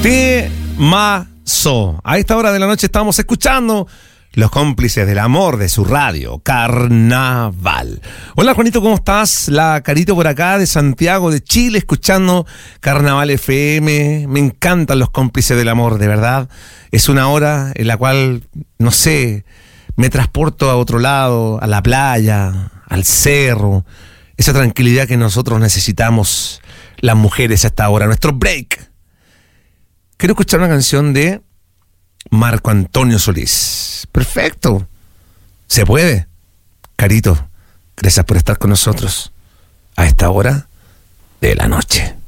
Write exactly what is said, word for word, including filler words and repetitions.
Temazo. A esta hora de la noche estamos escuchando Los Cómplices del Amor de su radio, Carnaval. Hola Juanito, ¿cómo estás? La Carito por acá de Santiago de Chile, escuchando Carnaval F M. Me encantan Los Cómplices del Amor, de verdad. Es una hora en la cual, no sé, me transporto a otro lado, a la playa, al cerro. Esa tranquilidad que nosotros necesitamos, las mujeres, a esta hora. Nuestro break. Quiero escuchar una canción de Marco Antonio Solís. Perfecto. Se puede. Carito, gracias por estar con nosotros a esta hora de la noche.